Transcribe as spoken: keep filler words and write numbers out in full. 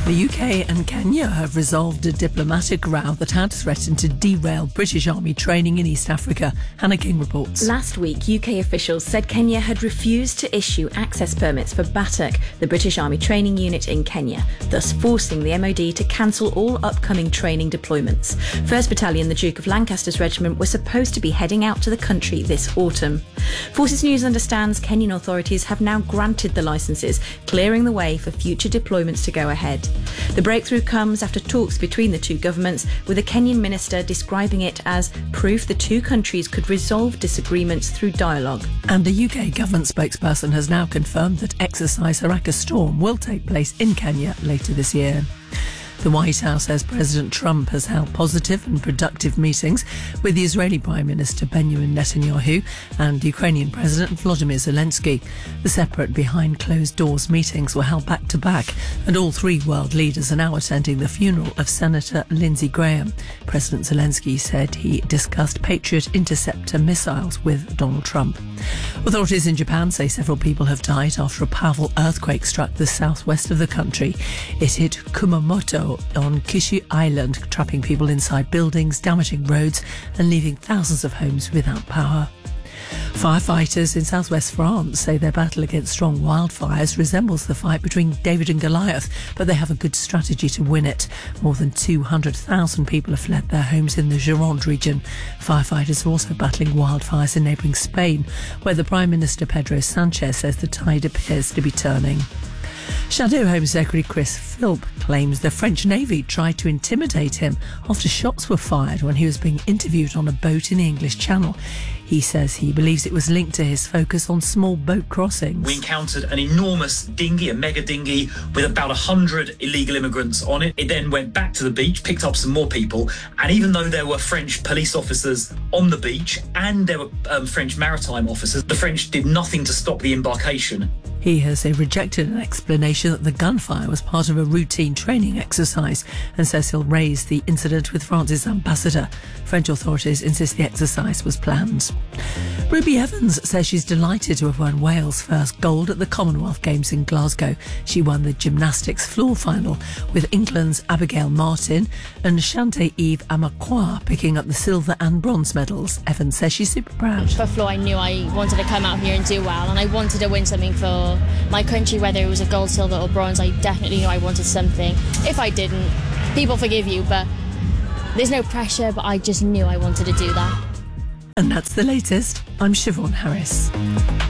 The U K and Kenya have resolved a diplomatic row that had threatened to derail British Army training in East Africa. Hannah King reports. Last week, U K officials said Kenya had refused to issue access permits for BATAC, the British Army training unit in Kenya, thus forcing the M O D to cancel all upcoming training deployments. first Battalion, the Duke of Lancaster's regiment, were supposed to be heading out to the country this autumn. Forces News understands Kenyan authorities have now granted the licences, clearing the way for future deployments to go ahead. The breakthrough comes after talks between the two governments, with a Kenyan minister describing it as proof the two countries could resolve disagreements through dialogue. And a U K government spokesperson has now confirmed that exercise Haraka Storm will take place in Kenya later this year. The White House says President Trump has held positive and productive meetings with the Israeli Prime Minister Benjamin Netanyahu and Ukrainian President Volodymyr Zelensky. The separate behind-closed-doors meetings were held back-to-back, and all three world leaders are now attending the funeral of Senator Lindsey Graham. President Zelensky said he discussed Patriot interceptor missiles with Donald Trump. Authorities in Japan say several people have died after a powerful earthquake struck the southwest of the country. It hit Kumamoto on Kishu Island, trapping people inside buildings, damaging roads and leaving thousands of homes without power. Firefighters in southwest France say their battle against strong wildfires resembles the fight between David and Goliath, but they have a good strategy to win it. More than two hundred thousand people have fled their homes in the Gironde region. Firefighters are also battling wildfires in neighbouring Spain, where the Prime Minister Pedro Sanchez says the tide appears to be turning. Shadow Home Secretary Chris Philp claims the French Navy tried to intimidate him after shots were fired when he was being interviewed on a boat in the English Channel. He says he believes it was linked to his focus on small boat crossings. We encountered an enormous dinghy, a mega dinghy, with about one hundred illegal immigrants on it. It then went back to the beach, picked up some more people, and even though there were French police officers on the beach and there were um, French maritime officers, the French did nothing to stop the embarkation. He has rejected an explanation that the gunfire was part of a routine training exercise and says he'll raise the incident with France's ambassador. French authorities insist the exercise was planned. Ruby Evans says she's delighted to have won Wales' first gold at the Commonwealth Games in Glasgow. She won the gymnastics floor final with England's Abigail Martin and Shante-Eve Amakwa picking up the silver and bronze medals. Evans says she's super proud. For floor, I knew I wanted to come out here and do well, and I wanted to win something for my country, whether it was a gold, silver or bronze. I definitely knew I wanted something. If I didn't, people forgive you, but there's no pressure, but I just knew I wanted to do that. And that's the latest. I'm Siobhan Harris.